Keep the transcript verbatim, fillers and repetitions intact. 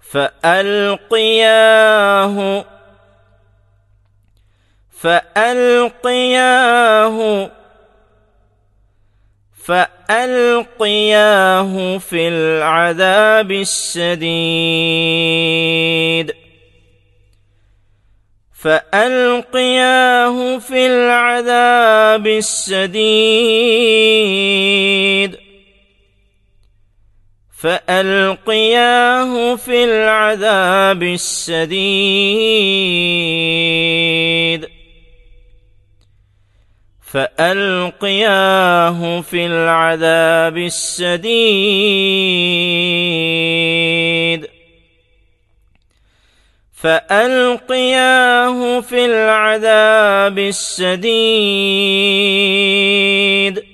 فألقياه فألقياه فألقياه في العذاب الشديد فألقياه في العذاب الشديد فألقياه في العذاب الشديد فألقياه في العذاب الشديد فألقياه في العذاب الشديد